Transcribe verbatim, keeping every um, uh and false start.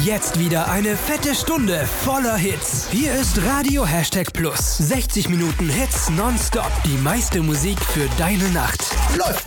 Jetzt wieder eine fette Stunde voller Hits. Hier ist Radio Hashtag Plus. sechzig Minuten Hits nonstop. Die meiste Musik für deine Nacht. Läuft!